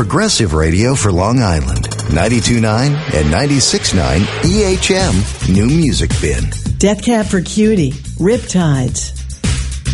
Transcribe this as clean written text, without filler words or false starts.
progressive radio for Long Island. 92.9 and 96.9 EHM New Music Bin. Death Cab for Cutie, Riptides,